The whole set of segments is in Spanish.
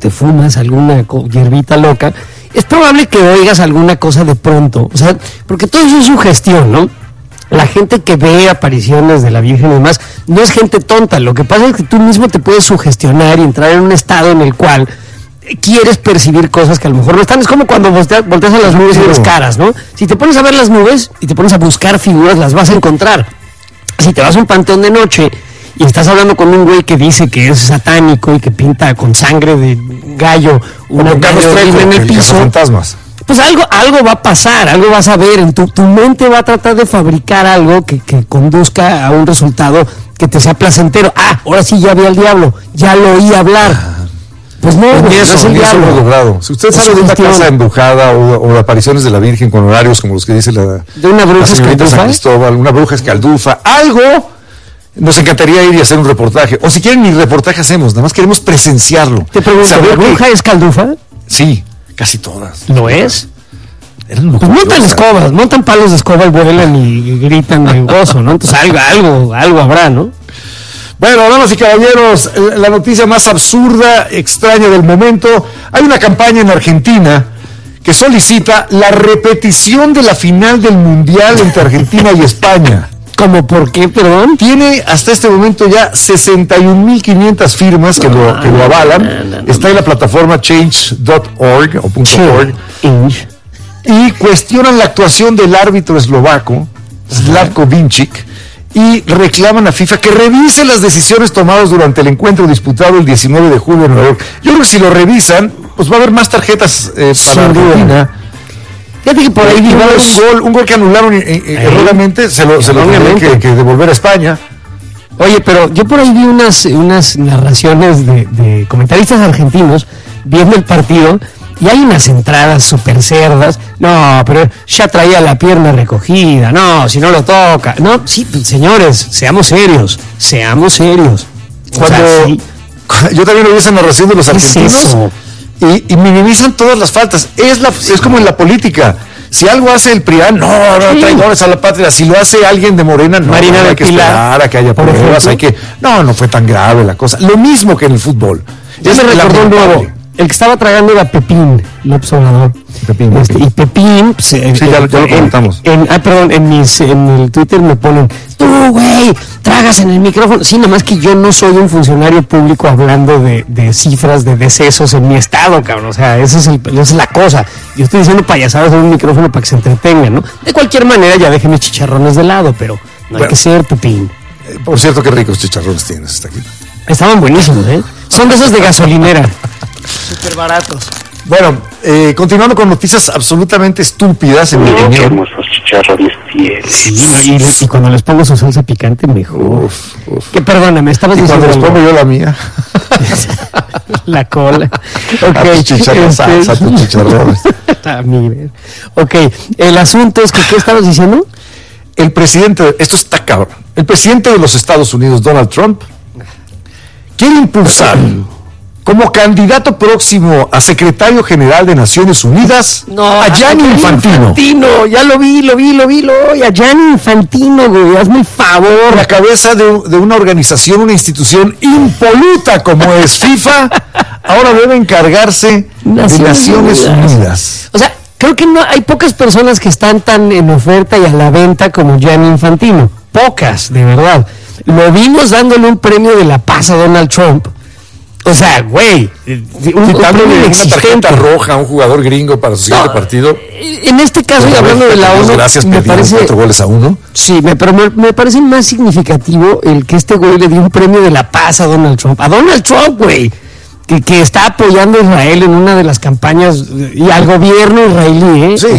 te fumas alguna hierbita loca, es probable que oigas alguna cosa de pronto, o sea, porque todo eso es sugestión, ¿no? La gente que ve apariciones de la Virgen y demás no es gente tonta, lo que pasa es que tú mismo te puedes sugestionar y entrar en un estado en el cual quieres percibir cosas que a lo mejor no están. Es como cuando volteas a las nubes y ves caras, ¿no? Si te pones a ver las nubes y te pones a buscar figuras, las vas a encontrar. Si te vas a un panteón de noche y estás hablando con un güey que dice que es satánico y que pinta con sangre de gallo una en el piso, fantasmas, pues algo va a pasar, algo vas a ver, tu mente va a tratar de fabricar algo que conduzca a un resultado que te sea placentero. Ahora sí ya vi al diablo, ya lo oí hablar. Pues no, eso lo he logrado. Si usted sabe de una casa embrujada o de apariciones de la Virgen con horarios como los que dice de una bruja escaldufa, San Cristóbal, una bruja escaldufa, algo, nos encantaría ir y hacer un reportaje. O si quieren, ni reportaje hacemos, nada más queremos presenciarlo. Te pregunto, ¿la bruja escaldufa? Sí, casi todas. ¿Lo es? Pues montan escobas, montan palos de escoba y vuelan y gritan de gozo, ¿no? Entonces algo habrá, ¿no? Bueno, damas y caballeros, la noticia más absurda, extraña del momento. Hay una campaña en Argentina que solicita la repetición de la final del Mundial entre Argentina y España. ¿Cómo por qué, perdón? Tiene hasta este momento ya 61.500 firmas que lo avalan. Está en la plataforma change.org o .org. Y cuestionan la actuación del árbitro eslovaco, Slavko Vinčić, y reclaman a FIFA que revise las decisiones tomadas durante el encuentro disputado el 19 de julio en Nueva York. Yo creo que si lo revisan, pues va a haber más tarjetas para Argentina. Fíjate que por ahí un gol que anularon erróneamente, se lo tuvieron que devolver a España. Oye, pero yo por ahí vi unas narraciones de comentaristas argentinos viendo el partido. Y hay unas entradas súper cerdas. No, pero ya traía la pierna recogida. No, si no lo toca. No, sí, señores, seamos serios. Yo también oí esa narración de los argentinos y minimizan todas las faltas. Es como en la política. Si algo hace el PRIAN, no, traidores a la patria. Si lo hace alguien de Morena, no, Marina hay que esperar a que haya pruebas. No fue tan grave la cosa. Lo mismo que en el fútbol. Ya me recordó un nuevo. El que estaba tragando era Pepín, López Obrador. Y Pepín... Pues, ya lo comentamos. En el Twitter me ponen, tú, güey, tragas en el micrófono. Sí, nomás que yo no soy un funcionario público hablando de cifras de decesos en mi estado, cabrón. O sea, esa es la cosa. Yo estoy diciendo payasadas en un micrófono para que se entretengan, ¿no? De cualquier manera, ya dejen mis chicharrones de lado, pero no hay que ser Pepín. Por cierto, qué ricos chicharrones tienes hasta aquí. Estaban buenísimos, ¿eh? Son de esos de gasolinera. Súper baratos. Bueno, continuando con noticias absolutamente estúpidas en mi opinión. Qué hermosos chicharrones tienes. Sí, y cuando les pongo su salsa picante mejor. Que perdóname, estabas diciendo. Cuando les pongo yo la mía. La cola. Ok. Tus chicharrones. Ok, el asunto es que, ¿qué estabas diciendo? El presidente, esto está cabrón. El presidente de los Estados Unidos, Donald Trump, quiere impulsar como candidato próximo a secretario general de Naciones Unidas a Gianni Infantino. Ya lo vi, a Gianni Infantino, güey, hazme el favor. La cabeza de una organización, una institución impoluta como es FIFA, ahora debe encargarse de Naciones Unidas. O sea, creo que no hay pocas personas que están tan en oferta y a la venta como Gianni Infantino. Pocas, de verdad. Lo vimos dándole un premio de la paz a Donald Trump. O sea, güey, quitándole una tarjeta roja a un jugador gringo para su siguiente partido. En este caso, y hablando de la ONU, gracias, me parece 4-1. Sí, pero me parece más significativo el que este güey le dio un premio de la paz a Donald Trump. A Donald Trump, güey, que está apoyando a Israel en una de las campañas y al gobierno israelí, ¿eh? Sí,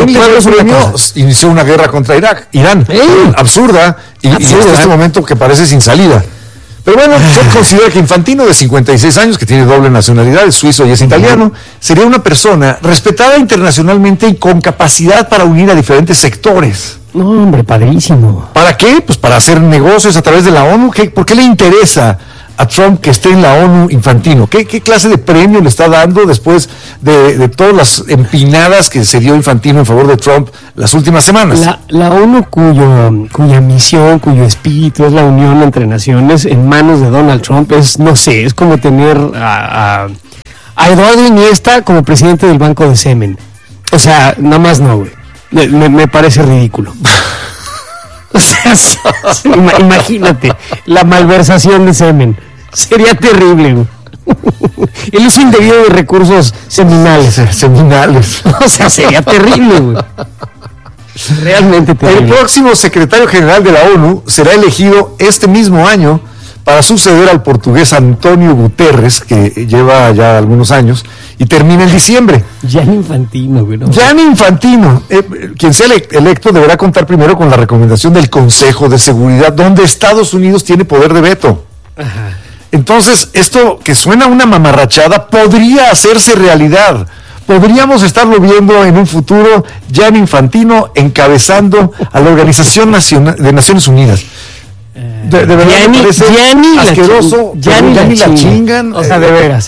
inició una guerra contra Irán, absurda, y hasta este momento que parece sin salida. Pero bueno, se considera que Infantino, de 56 años, que tiene doble nacionalidad, es suizo y es italiano, sería una persona respetada internacionalmente y con capacidad para unir a diferentes sectores. No, hombre, padrísimo. ¿Para qué? Pues para hacer negocios a través de la ONU. ¿Por qué le interesa a Trump que esté en la ONU Infantino? ¿Qué clase de premio le está dando después de todas las empinadas que se dio Infantino en favor de Trump las últimas semanas? La ONU, cuya misión, cuyo espíritu es la unión entre naciones, en manos de Donald Trump, es, no sé, es como tener a a Eduardo Iniesta como presidente del Banco de Semen. O sea, nada más no, güey. Me parece ridículo. O sea, imagínate, la malversación de semen. Sería terrible, güey. El uso indebido de recursos seminales. O sea, sería terrible, güey. Realmente terrible. El próximo secretario general de la ONU será elegido este mismo año para suceder al portugués Antonio Guterres, que lleva ya algunos años, y termina en diciembre. Gianni Infantino, güey. ¿No? Gianni Infantino, quien sea electo, deberá contar primero con la recomendación del Consejo de Seguridad, donde Estados Unidos tiene poder de veto. Ajá. Entonces, esto que suena una mamarrachada podría hacerse realidad. Podríamos estarlo viendo en un futuro, Gianni Infantino encabezando a la Organización de Naciones Unidas. De verdad Gianni, me parece asqueroso. Gianni la chingan. O sea, de veras.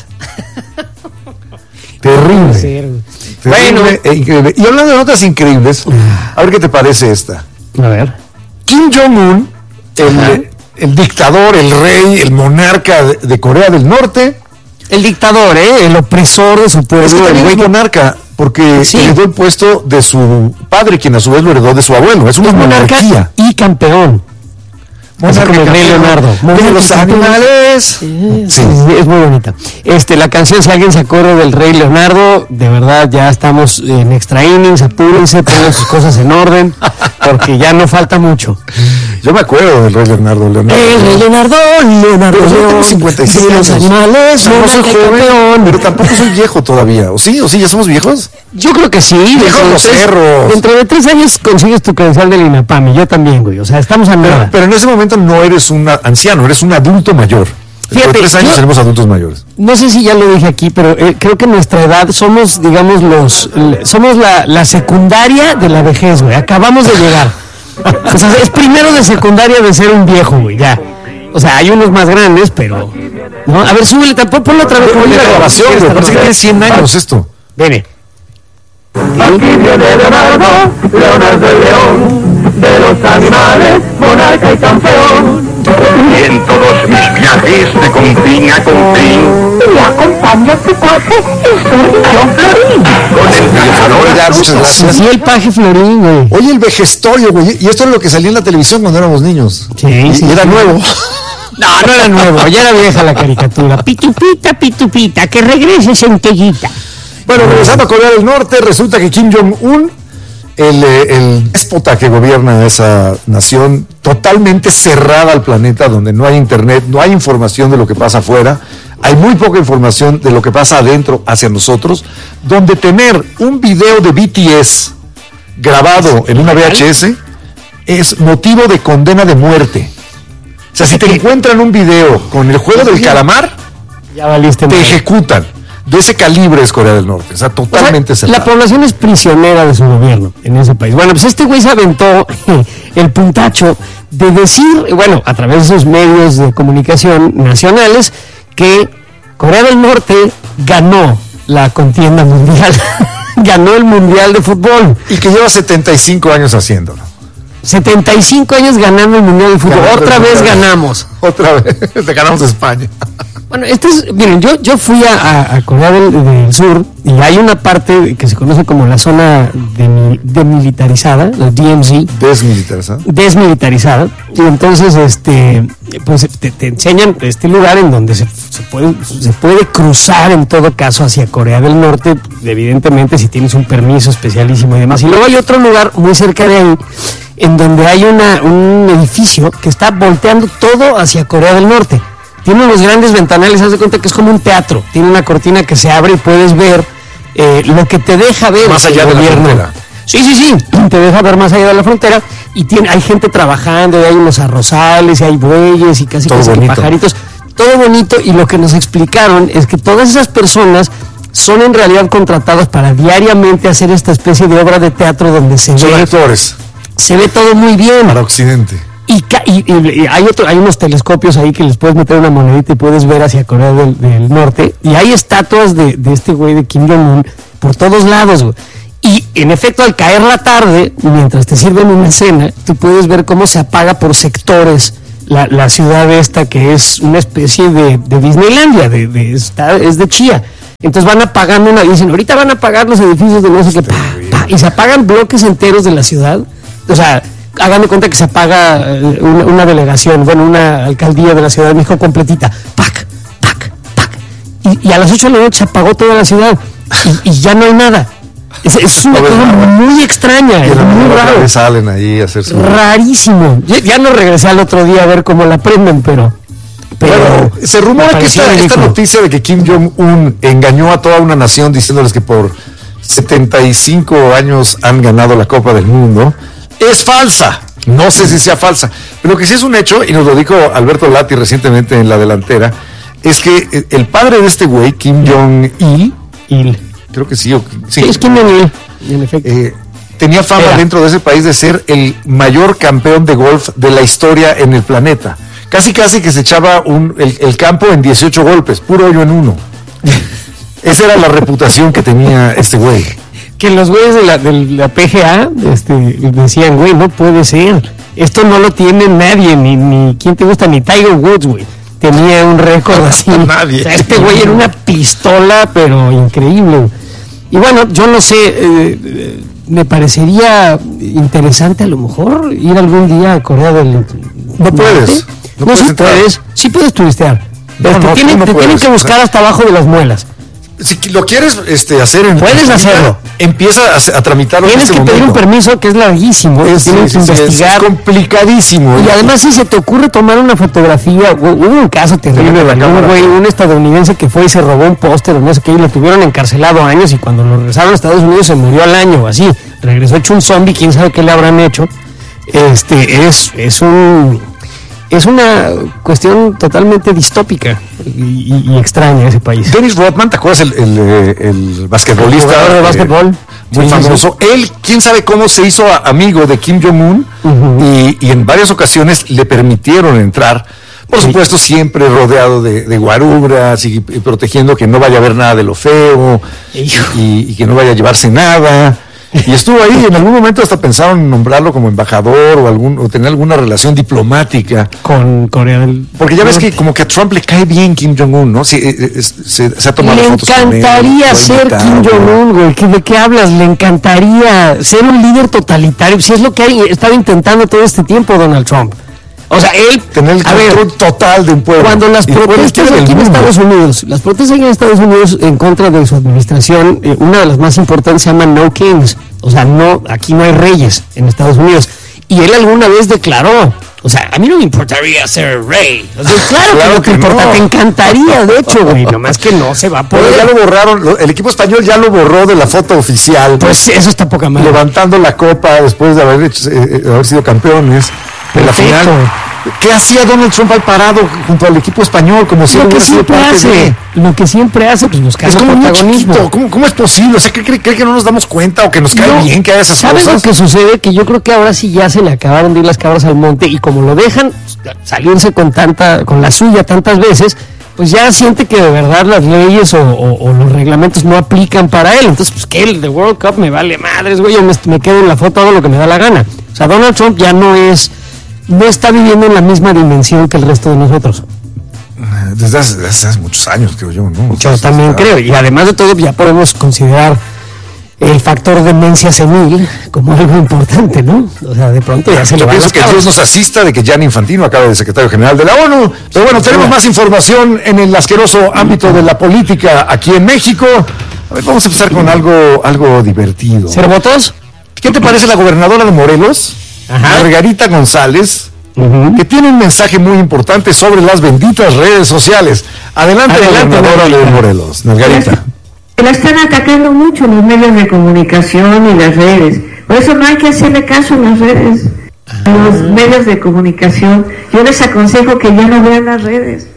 Terrible. Bueno. Increíble. Y hablando de notas increíbles, a ver qué te parece esta. A ver. Kim Jong-un, el dictador, el rey, el monarca de Corea del Norte. El dictador, el opresor de su pueblo. Es que el güey monarca, porque heredó el puesto de su padre, quien a su vez lo heredó de su abuelo. Es una monarquía. Y campeón. Monarca como el rey Leonardo. De los animales. Sí, es muy bonita. La canción, si alguien se acuerda del rey Leonardo, de verdad ya estamos en extra innings, apúrense, pongan sus cosas en orden, porque ya no falta mucho. Yo me acuerdo del rey Leonardo. El rey Leonardo yo tengo 57 años. Los animales, no soy joven, pero tampoco soy viejo todavía. ¿O sí, ya somos viejos? Yo creo que sí. Viejos los cerros. Dentro de 3 años consigues tu credencial del INAPAM, y yo también, güey. O sea, estamos a nada. Pero en ese momento no eres un anciano, eres un adulto mayor. Dentro de 3 años seremos adultos mayores. No sé si ya lo dije aquí, pero creo que nuestra edad somos, digamos, somos la secundaria de la vejez, güey. Acabamos de llegar. O sea, es primero de secundaria de ser un viejo, güey, ya. O sea, hay unos más grandes, pero... ¿no? A ver, súbele, ponlo otra vez. Ponle la grabación, güey. Parece que tiene 100 años esto. Viene. Aquí viene Leonardo, Leonardo el león, de los animales, monarca y campeón. Y en todos mis viajes de confín a confín, Y acompaña tu cuate, el John Florín. con el cazador, Muchas gracias. Sí, el paje Florín, güey. Oye, el vejestorio, güey. Y esto es lo que salía en la televisión cuando éramos niños. Sí, Y era nuevo. No era nuevo, ya era vieja la caricatura. Pitupita, que regrese centellita. Bueno, regresando a Corea del Norte, resulta que Kim Jong-un, el déspota que gobierna esa nación totalmente cerrada al planeta, donde no hay internet, no hay información de lo que pasa afuera, hay muy poca información de lo que pasa adentro hacia nosotros, donde tener un video de BTS grabado en una VHS es motivo de condena de muerte. O sea, si te encuentran un video con el juego del calamar, Ya valiste. te madre. ejecutan. De ese calibre es Corea del Norte, o sea, totalmente O sea, cerrada. la población es prisionera de su gobierno en ese país. Bueno, pues este güey se aventó el puntacho de decir, bueno, a través de sus medios de comunicación nacionales, que Corea del Norte ganó la contienda mundial, ganó el mundial de fútbol. Y que lleva 75 años haciéndolo. 75 años ganando el mundial de fútbol. Ganando Otra el vez mundial. ganamos. Otra vez, le ganamos a España. Bueno, miren, yo fui a Corea del Sur y hay una parte que se conoce como la zona demilitarizada, la DMZ. Desmilitarizada. Desmilitarizada, y entonces pues te enseñan este lugar en donde se puede cruzar en todo caso hacia Corea del Norte, evidentemente si tienes un permiso especialísimo y demás. Y luego hay otro lugar muy cerca de ahí en donde hay un edificio que está volteando todo hacia Corea del Norte. Tiene unos grandes ventanales, haz de cuenta que es como un teatro. Tiene una cortina que se abre y puedes ver lo que te deja ver Más allá el de la gobierno. frontera. Sí, te deja ver más allá de la frontera y hay gente trabajando, y hay unos arrozales, y hay bueyes y casi Todo que bonito. pajaritos. Todo bonito, y lo que nos explicaron es que todas esas personas son en realidad contratadas para diariamente hacer esta especie de obra de teatro donde Son actores se ve todo muy bien. para Occidente. Y hay unos telescopios ahí que les puedes meter una monedita y puedes ver hacia Corea del Norte. Y hay estatuas de este güey de Kim Jong-un por todos lados, güey. Y en efecto, al caer la tarde, mientras te sirven una cena, tú puedes ver cómo se apaga por sectores la ciudad esta, que es una especie de Disneylandia, es de chía. Entonces van apagando dicen, ahorita van a apagar los edificios de no sé qué, y se apagan bloques enteros de la ciudad. O sea, hagan de cuenta que se apaga una delegación, una alcaldía de la Ciudad de México completita. ¡Pac! Y a las 8 de la noche se apagó toda la ciudad y ya no hay nada. Es una cosa muy extraña, es muy raro. Salen ahí a hacer su... Rarísimo. Ya no regresé al otro día a ver cómo la prenden, pero bueno, se rumora que esta noticia de que Kim Jong-un engañó a toda una nación diciéndoles que por 75 años han ganado la Copa del Mundo es falsa. No sé si sea falsa, pero lo que sí es un hecho, y nos lo dijo Alberto Lati recientemente en La Delantera, es que el padre de este güey, Kim Jong-il, creo que sí, es Kim Jong-il, en efecto. Tenía fama dentro de ese país de ser el mayor campeón de golf de la historia en el planeta. Casi que se echaba el campo en 18 golpes, puro hoyo en uno. Esa era la reputación que tenía este güey. Que los güeyes de la PGA decían, güey, no puede ser. Esto no lo tiene nadie, ni ¿quién te gusta? Ni Tiger Woods, güey. Tenía un récord así. Nadie. O sea, este güey era una pistola, pero increíble. Y bueno, yo no sé, me parecería interesante a lo mejor ir algún día a Corea del Norte. No puedes. No sí puedes. Sí puedes turistear. Pero te tienen que buscar hasta abajo de las muelas. Si lo quieres hacer puedes hacerlo. Empieza a tramitarlo. Tienes que pedir un permiso que es larguísimo. Tienes que investigar. Es complicadísimo. Y además, si se te ocurre tomar una fotografía, hubo un caso terrible de un estadounidense que fue y se robó un póster o no sé qué, y lo tuvieron encarcelado años, y cuando lo regresaron a Estados Unidos se murió al año o así. Regresó hecho un zombie, quién sabe qué le habrán hecho. Es una cuestión totalmente distópica y extraña ese país. Dennis Rodman, ¿te acuerdas el basquetbolista? El jugador de básquetbol. Muy famoso. Sí. Él, quién sabe cómo se hizo amigo de Kim Jong-un, y en varias ocasiones le permitieron entrar. Por supuesto, siempre rodeado de guaruras y protegiendo que no vaya a haber nada de lo feo y que no vaya a llevarse nada. Y estuvo ahí, en algún momento hasta pensaron en nombrarlo como embajador o tener alguna relación diplomática con Corea del Porque ya ves que como que a Trump le cae bien Kim Jong-un, ¿no? Sí, se ha tomado fotos con él. Le encantaría ser Kim Jong-un, güey. ¿De qué hablas? Le encantaría ser un líder totalitario. Si es lo que ha estado intentando todo este tiempo Donald Trump. O sea, él... Tener el control total de un pueblo. Cuando las protestas aquí en Estados Unidos, en contra de su administración, una de las más importantes se llama No Kings. O sea, aquí no hay reyes en Estados Unidos. Y él alguna vez declaró, o sea, a mí no me importaría ser rey. O sea, claro que no te importa, te encantaría, de hecho, güey. Nomás que no se va a poder. Ya lo borraron, el equipo español ya lo borró de la foto oficial. Pues eso está poca madre. Levantando la copa después de haber sido campeones. En la final, ¿qué hacía Donald Trump al parado junto al equipo español? Como si lo que siempre hace, pues buscar el protagonismo. ¿Cómo es posible? O sea, ¿cree que no nos damos cuenta o que nos cae bien que haga esas cosas? ¿Sabes lo que sucede? Que yo creo que ahora sí ya se le acabaron de ir las cabras al monte, y como lo dejan salirse con la suya tantas veces, pues ya siente que de verdad las leyes o los reglamentos no aplican para él. Entonces, pues que el World Cup me vale madres, güey, yo me quedo en la foto, hago lo que me da la gana. O sea, Donald Trump ya no está viviendo en la misma dimensión que el resto de nosotros. Desde hace muchos años, creo yo, ¿no? Yo también creo, y además de todo ya podemos considerar el factor demencia senil como algo importante, ¿no? O sea, de pronto ya se le va. Yo pienso que Dios nos asista de que Gianni Infantino acabe de secretario general de la ONU. Pero bueno, tenemos más información en el asqueroso ámbito de la política aquí en México. A ver, vamos a empezar con algo divertido. ¿Cervotos? ¿Qué te parece la gobernadora de Morelos? Margarita González, que tiene un mensaje muy importante sobre las benditas redes sociales. Adelante, gobernadora de Morelos, Margarita. La están atacando mucho los medios de comunicación y las redes. Por eso no hay que hacerle caso a las redes, a los medios de comunicación. Yo les aconsejo que ya no vean las redes.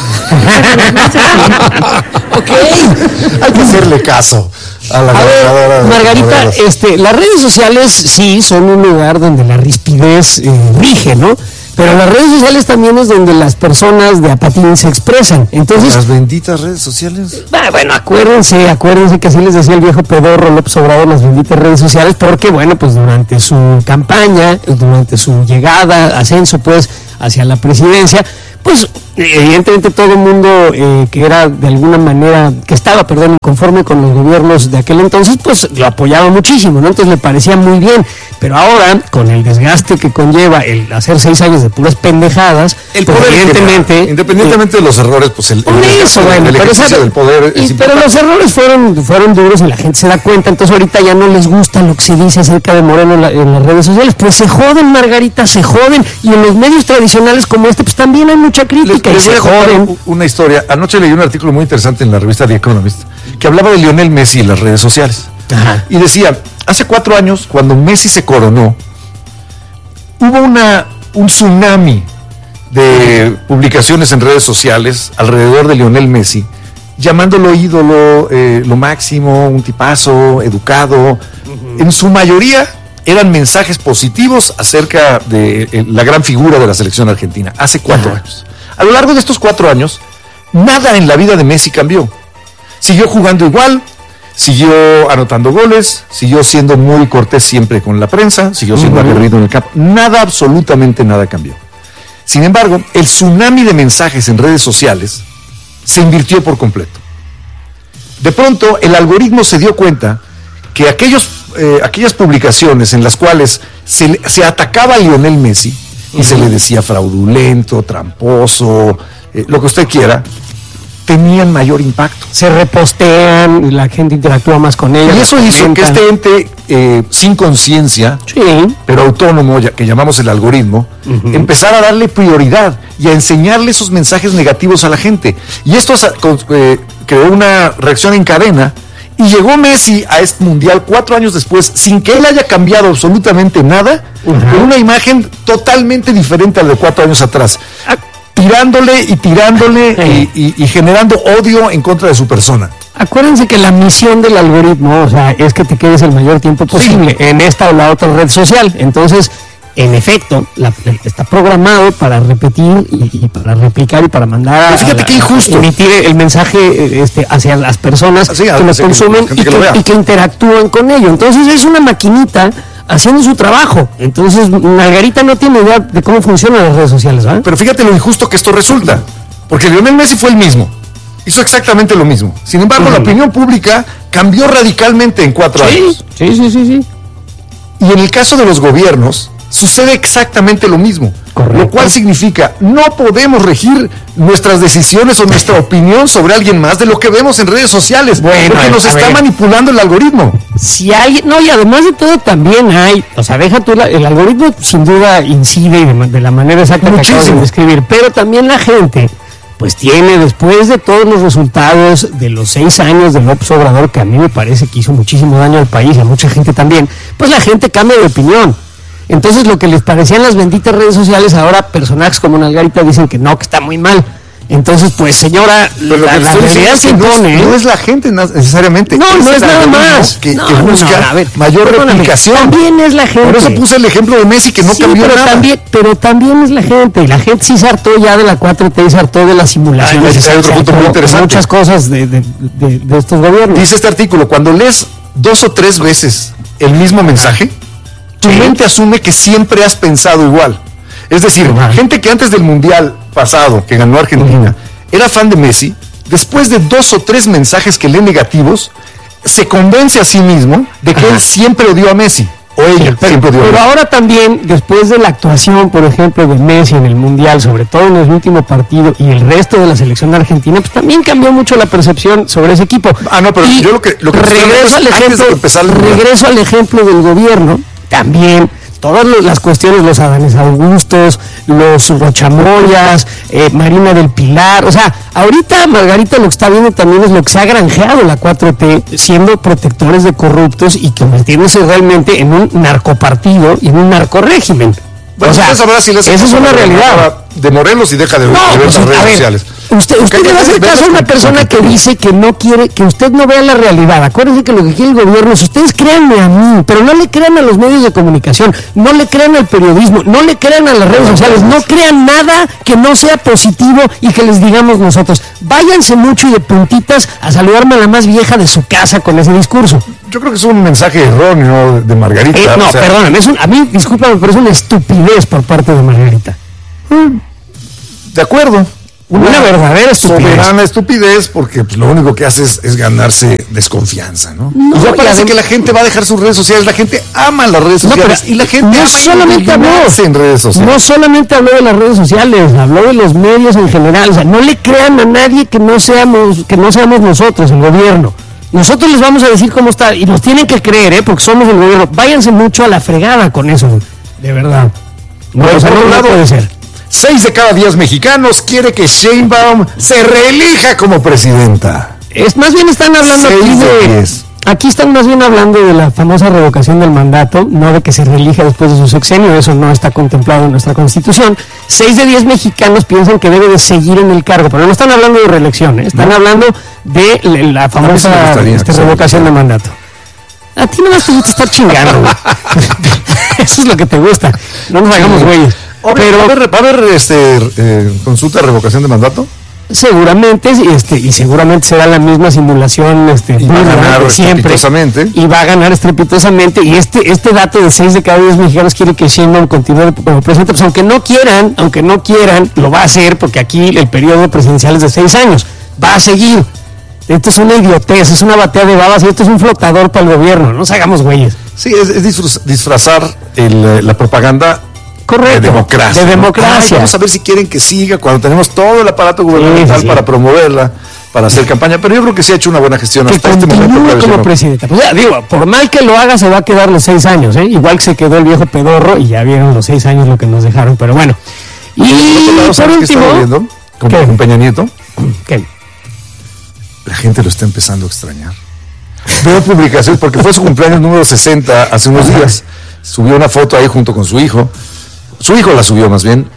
Ok, hay que hacerle caso a la gobernadora. Margarita, las redes sociales sí son un lugar donde la rispidez rige, ¿no? Pero las redes sociales también es donde las personas de a patín se expresan. Entonces, las benditas redes sociales. Bueno, acuérdense que así les decía el viejo pedorro López Obrador, las benditas redes sociales, porque bueno, pues durante su campaña, durante su llegada, ascenso pues hacia la presidencia, pues evidentemente todo el mundo que era de alguna manera, que estaba, inconforme con los gobiernos de aquel entonces, pues lo apoyaba muchísimo, ¿no? Entonces le parecía muy bien, pero ahora, con el desgaste que conlleva el hacer 6 años de puras pendejadas, el pues poder, evidentemente... independientemente de los errores, pues el ejercicio del poder es pero los errores fueron duros y la gente se da cuenta, entonces ahorita ya no les gusta lo que se dice acerca de Moreno en las redes sociales, pues se joden, Margarita, se joden, y en los medios tradicionales como este, pues también hay mucha crítica. Les voy a contar una historia. Anoche leí un artículo muy interesante en la revista The Economist que hablaba de Lionel Messi en las redes sociales. Ajá. Y decía, hace 4 años, cuando Messi se coronó, hubo un tsunami de publicaciones en redes sociales alrededor de Lionel Messi, llamándolo ídolo, lo máximo, un tipazo, educado. En su mayoría eran mensajes positivos acerca de la gran figura de la selección argentina, hace 4 años. A lo largo de estos 4 años, nada en la vida de Messi cambió. Siguió jugando igual, siguió anotando goles, siguió siendo muy cortés siempre con la prensa, siguió siendo aguerrido en el campo. Nada, absolutamente nada cambió. Sin embargo, el tsunami de mensajes en redes sociales se invirtió por completo. De pronto, el algoritmo se dio cuenta que aquellas publicaciones en las cuales se atacaba a Lionel Messi y se le decía fraudulento, tramposo, lo que usted quiera, tenían mayor impacto. Se repostean, la gente interactúa más con ellos. Y eso hizo que este ente sin conciencia, sí, pero autónomo, que llamamos el algoritmo, empezara a darle prioridad y a enseñarle esos mensajes negativos a la gente. Y esto creó una reacción en cadena. Y llegó Messi a este mundial 4 años después, sin que él haya cambiado absolutamente nada, con una imagen totalmente diferente a la de 4 años atrás, tirándole y generando odio en contra de su persona. Acuérdense que la misión del algoritmo, o sea, es que te quedes el mayor tiempo posible en esta o la otra red social. Entonces, en efecto, está programado para repetir y para replicar y para mandar fíjate qué injusto. Emitir el mensaje hacia las personas que lo consumen y que interactúan con ello. Entonces es una maquinita haciendo su trabajo. Entonces Margarita no tiene idea de cómo funcionan las redes sociales, ¿verdad? Pero fíjate lo injusto que esto resulta, porque Lionel Messi fue el mismo, hizo exactamente lo mismo. Sin embargo, la opinión pública cambió radicalmente en 4 años. Sí. Y en el caso de los gobiernos sucede exactamente lo mismo. Correcto. Lo cual significa, no podemos regir nuestras decisiones o nuestra opinión sobre alguien más de lo que vemos en redes sociales, porque nos está manipulando el algoritmo. Si hay, no, y además de todo también hay, o sea, deja tú, el algoritmo sin duda incide de la manera exacta que acabas de describir, pero también la gente, pues tiene, después de todos los resultados de los 6 años de López Obrador, que a mí me parece que hizo muchísimo daño al país y a mucha gente también, pues la gente cambia de opinión. Entonces lo que les parecían las benditas redes sociales, ahora personajes como Margarita dicen que no, que está muy mal. Entonces, pues señora, la realidad se impone. No es la gente necesariamente. No es nada más. Que busca mayor replicación. También es la gente. Por eso puse el ejemplo de Messi, que no cambió nada. Pero también es la gente. Y la gente sí se hartó ya de la 4T y se hartó de las simulaciones. Hay otro punto muy interesante. Muchas cosas de estos gobiernos. Dice este artículo, cuando lees 2 o 3 veces el mismo mensaje, tu mente asume que siempre has pensado igual. Es decir, gente que antes del Mundial pasado, que ganó Argentina, era fan de Messi, después de 2 o 3 mensajes que lee negativos, se convence a sí mismo de que él siempre odió a Messi, o ella siempre odió a Messi. Pero ahora también, después de la actuación, por ejemplo, de Messi en el Mundial, sobre todo en el último partido, y el resto de la selección argentina, pues también cambió mucho la percepción sobre ese equipo. No, pero y yo lo que regreso al ejemplo del gobierno, también todas las cuestiones, los Adanes Augustos, los Rochamoyas, Marina del Pilar, o sea, ahorita Margarita lo que está viendo también es lo que se ha granjeado la 4T, siendo protectores de corruptos y convirtiéndose realmente en un narcopartido y en un narcorégimen. Bueno, o sea, esa es una realidad de Morelos y deja de ver las redes sociales. Usted le va a hacer caso a una persona que dice que no quiere, que usted no vea la realidad. Acuérdense que lo que quiere el gobierno es, ustedes créanme a mí, pero no le crean a los medios de comunicación, no le crean al periodismo, no le crean a las redes sociales, no crean nada que no sea positivo y que les digamos nosotros. Váyanse mucho y de puntitas a saludarme a la más vieja de su casa con ese discurso. Yo creo que es un mensaje erróneo de Margarita. Perdóname, a mí, discúlpame, pero es una estupidez por parte de Margarita. De acuerdo. Una verdadera estupidez. Soberana estupidez, porque pues, lo único que hace es ganarse desconfianza, ¿no? Y ya parece que la gente va a dejar sus redes sociales, la gente ama las redes sociales y la gente no solamente habló en redes sociales. No solamente habló de las redes sociales, habló de los medios en general. O sea, no le crean a nadie que no seamos nosotros, el gobierno. Nosotros les vamos a decir cómo está, y nos tienen que creer, porque somos el gobierno. Váyanse mucho a la fregada con eso, de verdad. No, o sea, no puede ser. 6 de cada 10 mexicanos quiere que Sheinbaum se reelija como presidenta. Más bien están hablando aquí están más bien hablando de la famosa revocación del mandato, no de que se reelija después de su sexenio, eso no está contemplado en nuestra Constitución. 6 de 10 mexicanos piensan que debe de seguir en el cargo, pero no están hablando de reelección, están hablando de la famosa revocación del mandato. A ti no más te gusta estar chingando, güey. Eso es lo que te gusta, no nos hagamos güeyes. Pero ¿va a haber consulta de revocación de mandato? Seguramente, y seguramente será la misma simulación y va a ganar estrepitosamente. Y va a ganar estrepitosamente. Y este dato de 6 de cada 10 mexicanos quiere que Sheinbaum continúe como presidente. Pues aunque no quieran, lo va a hacer, porque aquí el periodo presidencial es de 6 años. Va a seguir. Esto es una idiotez, es una batea de babas y esto es un flotador para el gobierno. No nos hagamos güeyes. Sí, es disfrazar la propaganda. Correcto. De democracia. Vamos a ver si quieren que siga cuando tenemos todo el aparato gubernamental para promoverla, para hacer campaña. Pero yo creo que sí ha hecho una buena gestión hasta este momento. Como presidenta. Pues ya, digo, por mal que lo haga, se va a quedar los 6 años, ¿eh? Igual que se quedó el viejo pedorro y ya vieron los 6 años lo que nos dejaron. Pero bueno. Y por último, con Peña Nieto. ¿Qué? La gente lo está empezando a extrañar. Veo publicaciones, porque fue su cumpleaños número 60 hace unos días. Subió una foto ahí junto con su hijo. Su hijo la subió más bien,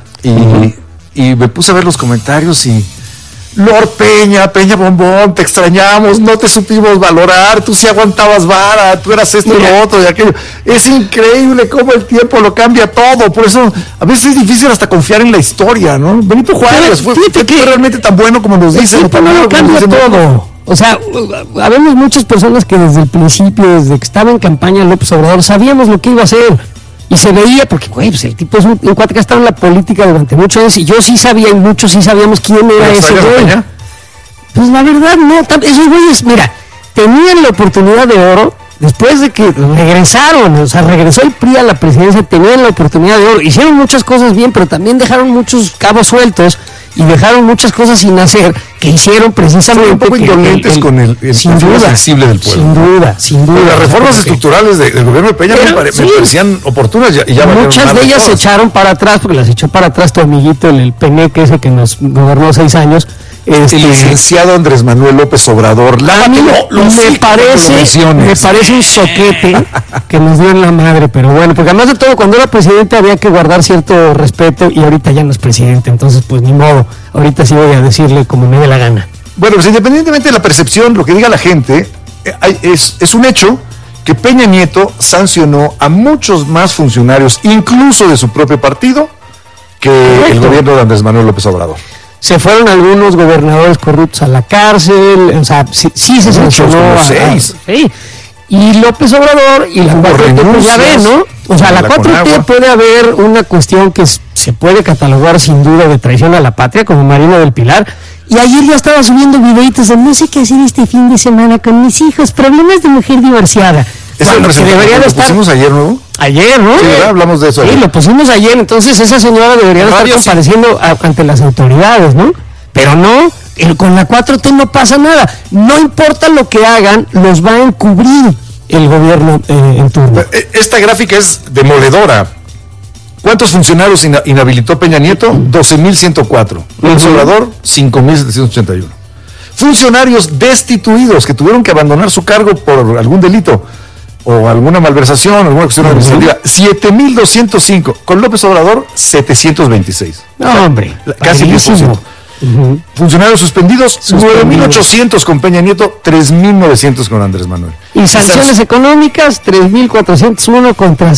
y me puse a ver los comentarios y Lord Peña Bombón, te extrañamos, no te supimos valorar, tú sí aguantabas vara, tú eras esto y lo otro y aquello. Es increíble cómo el tiempo lo cambia todo, por eso a veces es difícil hasta confiar en la historia, ¿no? Benito Juárez fue realmente tan bueno como nos dicen. El tiempo no lo cambia todo. O sea, habemos muchas personas que desde el principio, desde que estaba en campaña López Obrador, sabíamos lo que iba a hacer. Y se veía, porque, güey, pues el tipo es un cuate que ha estado en la política durante muchos años, y yo sí sabía, y muchos sí sabíamos quién era ese güey. Pues la verdad, no, esos güeyes, mira, tenían la oportunidad de oro, después de que regresaron, o sea, regresó el PRI a la presidencia, tenían la oportunidad de oro, hicieron muchas cosas bien, pero también dejaron muchos cabos sueltos, y dejaron muchas cosas sin hacer, que hicieron precisamente un poco indolentes con el sensible del pueblo. Sin duda. Las reformas estructurales del gobierno de Peña me parecían oportunas y ya muchas de ellas se echaron para atrás, porque las echó para atrás tu amiguito, el Peneque ese que nos gobernó 6 años. El licenciado Andrés Manuel López Obrador. A mí me parece un soquete que nos dio en la madre, pero bueno, porque además de todo, cuando era presidente había que guardar cierto respeto y ahorita ya no es presidente, entonces pues ni modo, ahorita sí voy a decirle como me dé la gana. Bueno, pues independientemente de la percepción, lo que diga la gente, es un hecho que Peña Nieto sancionó a muchos más funcionarios, incluso de su propio partido, que el gobierno de Andrés Manuel López Obrador. Se fueron algunos gobernadores corruptos a la cárcel, o sea, sí se sancionó a 6. Sí. Y López Obrador y la 4T, pues ya ve, ¿no? O sea, la 4T puede haber una cuestión que se puede catalogar sin duda de traición a la patria, como Marina del Pilar. Y ayer ya estaba subiendo videitos de no sé qué hacer este fin de semana con mis hijos, problemas de mujer divorciada. Bueno, que debería de estar. ¿Lo pusimos ayer, no? Ayer, ¿no? Sí, ¿verdad? Hablamos de eso. Sí, lo pusimos ayer, entonces esa señora debería estar compareciendo ante las autoridades, ¿no? Pero no, con la 4T no pasa nada. No importa lo que hagan, los va a encubrir el gobierno en turno. Esta gráfica es demoledora. ¿Cuántos funcionarios inhabilitó Peña Nieto? 12.104. López Obrador, 5.781. Funcionarios destituidos que tuvieron que abandonar su cargo por algún delito o alguna malversación, alguna cuestión administrativa, 7.205. Con López Obrador, 726. No, hombre, casi 10%. Funcionarios suspendidos, 9.800 con Peña Nieto, 3.900 con Andrés Manuel. Y sanciones económicas, 3.401 contra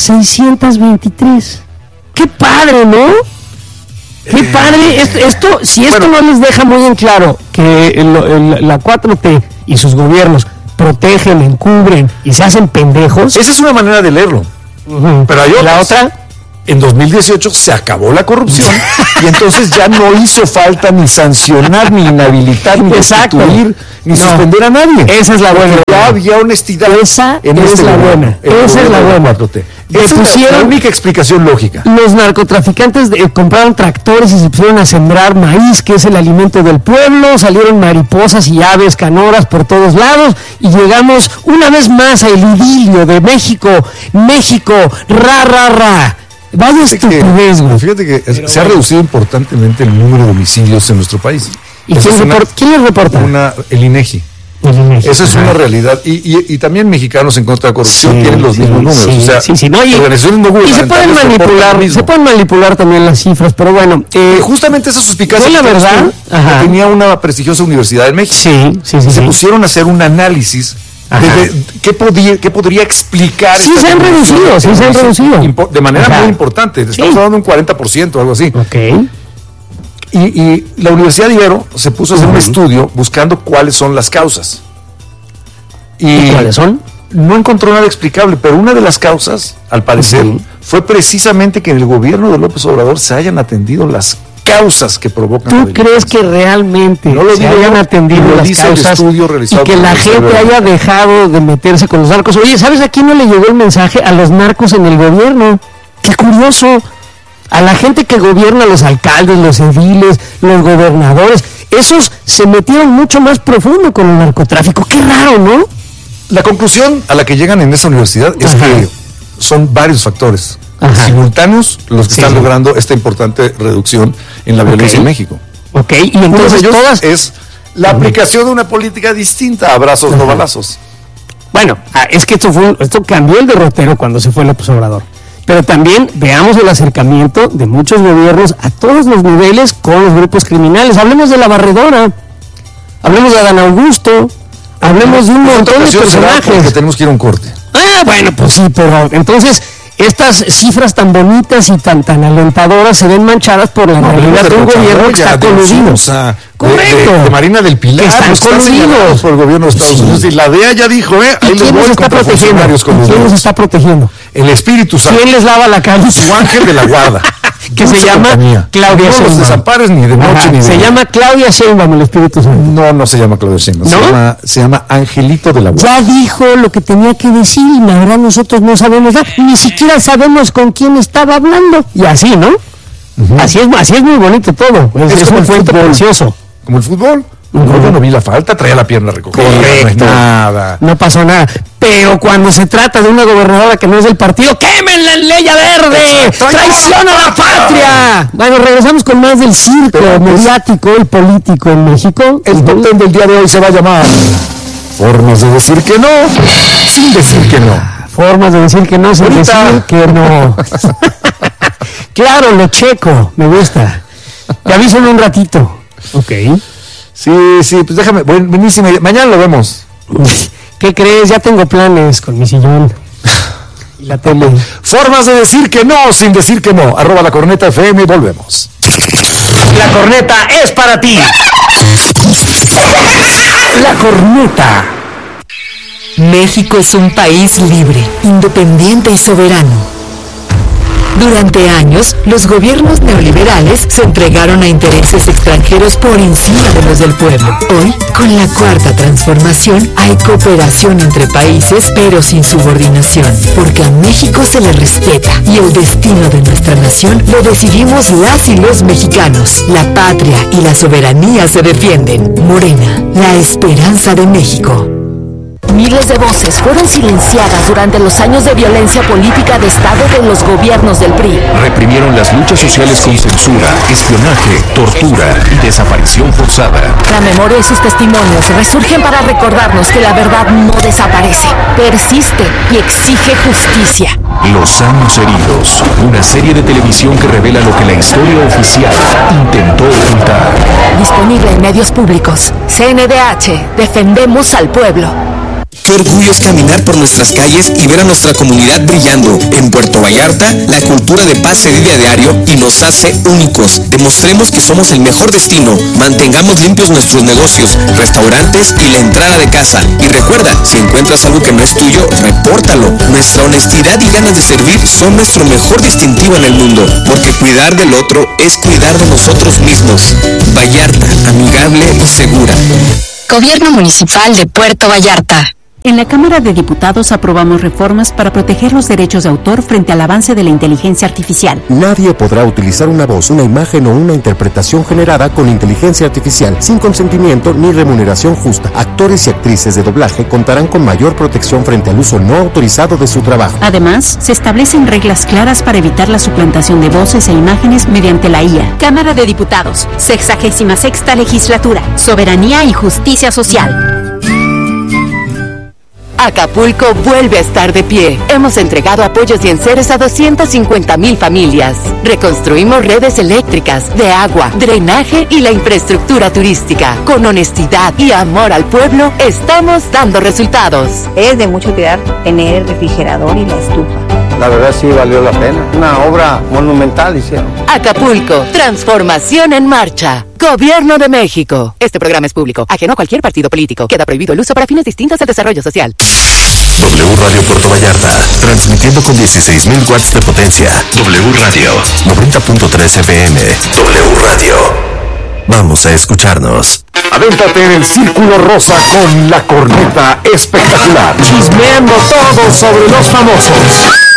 623. ¡Qué padre!, ¿no? ¡Qué padre! Esto no les deja muy en claro que la 4T y sus gobiernos protegen, encubren y se hacen pendejos. Esa es una manera de leerlo. Pero hay otras. La otra, en 2018 se acabó la corrupción Y entonces ya no hizo falta ni sancionar, ni inhabilitar, ni destituir, ni suspender a nadie. Esa es la buena. Ya había honestidad. Esa es la buena. Esa es la buena. Esa es la única explicación lógica. Los narcotraficantes compraron tractores y se pusieron a sembrar maíz, que es el alimento del pueblo. Salieron mariposas y aves canoras por todos lados y llegamos una vez más al idilio de México. México, ra, ra, ra. Vaya estupidez, güey. Fíjate que se ha reducido importantemente el número de homicidios en nuestro país. ¿Y quién les reporta? El INEGI. Esa es una realidad. Y también mexicanos en contra de la corrupción tienen los mismos números. O sea, no, organizaciones no gubernamentales se pueden manipular también las cifras, pero bueno. Justamente esa suspicacia. La verdad, tenía una prestigiosa universidad en México. Se pusieron a hacer un análisis de qué podría explicar. Sí, se han reducido. De manera muy importante. Estamos hablando de un 40% o algo así. Ok. Y la Universidad de Ibero se puso a hacer un estudio buscando cuáles son las causas. ¿Y cuáles son? No encontró nada explicable, pero una de las causas, al parecer, fue precisamente que en el gobierno de López Obrador se hayan atendido las causas que provocan. ¿Tú crees que realmente se hayan atendido las causas y que la gente haya dejado de meterse con los narcos? Oye, ¿sabes a quién no le llegó el mensaje? A los narcos en el gobierno. ¡Qué curioso! A la gente que gobierna, los alcaldes, los ediles, los gobernadores, esos se metieron mucho más profundo con el narcotráfico. ¡Qué raro!, ¿no? La conclusión a la que llegan en esa universidad es que son varios factores simultáneos los que están logrando esta importante reducción en la violencia en México. Y entonces todas es la aplicación de una política distinta, abrazos no balazos. Bueno, es que esto cambió el derrotero cuando se fue López Obrador. Pero también veamos el acercamiento de muchos gobiernos a todos los niveles con los grupos criminales. Hablemos de la Barredora, hablemos de Adán Augusto, hablemos de un montón de personajes. Tenemos que ir a un corte. Bueno, pues sí, pero entonces estas cifras tan bonitas y tan alentadoras se ven manchadas por la realidad de un gobierno que está coludido. Correcto. De Marina del Pilar, que están coludidos por el gobierno de Estados Unidos. Y la DEA ya dijo, ahí les voy contra funcionarios coludidos. ¿Quién los está protegiendo? El Espíritu Santo. ¿Quién les lava la cara? Su ángel de la guarda. Que se llama Claudia Sheinbaum. No los desampares ni de noche ni de Se llama Claudia Sheinbaum, el Espíritu Santo. No se llama Claudia Sheinbaum. ¿No? Se llama Angelito de la Guarda. Ya dijo lo que tenía que decir y ahora nosotros no sabemos nada. Ni siquiera sabemos con quién estaba hablando. Y así, ¿no? Así es muy bonito todo. Es un cuento precioso. Como el fútbol. Yo no vi la falta, traía la pierna recogida. Correcto. Nada. No pasó nada. Pero cuando se trata de una gobernadora que no es del partido, ¡quemen la ley verde! ¡Traición a la patria! Bueno, regresamos con más del circo mediático y político en México. El top 10 del día de hoy se va a llamar Formas de decir que no, sin decir que no. Formas de decir que no, sin decir que no. Claro, lo checo, me gusta. Te aviso en un ratito. Ok. Sí, pues déjame, buenísima idea. Mañana lo vemos. ¿Qué crees? Ya tengo planes con mi sillón y la tele. Formas de decir que no, sin decir que no. @lacorneta.fm, volvemos. La corneta es para ti. La corneta. México es un país libre, independiente y soberano. Durante años, los gobiernos neoliberales se entregaron a intereses extranjeros por encima de los del pueblo. Hoy, con la Cuarta Transformación, hay cooperación entre países, pero sin subordinación, porque a México se le respeta y el destino de nuestra nación lo decidimos las y los mexicanos. La patria y la soberanía se defienden. Morena, la esperanza de México. Miles de voces fueron silenciadas durante los años de violencia política de Estado de los gobiernos del PRI. Reprimieron las luchas sociales con censura, espionaje, tortura y desaparición forzada. La memoria y sus testimonios resurgen para recordarnos que la verdad no desaparece, persiste y exige justicia. Los años heridos, una serie de televisión que revela lo que la historia oficial intentó ocultar. Disponible en medios públicos. CNDH, defendemos al pueblo. Qué orgullo es caminar por nuestras calles y ver a nuestra comunidad brillando. En Puerto Vallarta, la cultura de paz se vive a diario y nos hace únicos. Demostremos que somos el mejor destino. Mantengamos limpios nuestros negocios, restaurantes y la entrada de casa. Y recuerda, si encuentras algo que no es tuyo, repórtalo. Nuestra honestidad y ganas de servir son nuestro mejor distintivo en el mundo, porque cuidar del otro es cuidar de nosotros mismos. Vallarta, amigable y segura. Gobierno Municipal de Puerto Vallarta. En la Cámara de Diputados aprobamos reformas para proteger los derechos de autor frente al avance de la inteligencia artificial. Nadie podrá utilizar una voz, una imagen o una interpretación generada con inteligencia artificial sin consentimiento ni remuneración justa. Actores y actrices de doblaje contarán con mayor protección frente al uso no autorizado de su trabajo. Además, se establecen reglas claras para evitar la suplantación de voces e imágenes mediante la IA. Cámara de Diputados, 66ª Legislatura, Soberanía y Justicia Social. Acapulco vuelve a estar de pie. Hemos entregado apoyos y enseres a 250,000 familias. Reconstruimos redes eléctricas, de agua, drenaje y la infraestructura turística. Con honestidad y amor al pueblo, estamos dando resultados. Es de mucho cuidar tener el refrigerador y la estufa. La verdad sí valió la pena. Una obra monumental hicieron. Acapulco, transformación en marcha. Gobierno de México. Este programa es público, ajeno a cualquier partido político. Queda prohibido el uso para fines distintos al desarrollo social. W Radio Puerto Vallarta, transmitiendo con 16,000 watts de potencia. W Radio, 90.3 FM. W Radio. Vamos a escucharnos. Avéntate en el Círculo Rosa con la corneta espectacular. Chismeando todo sobre los famosos.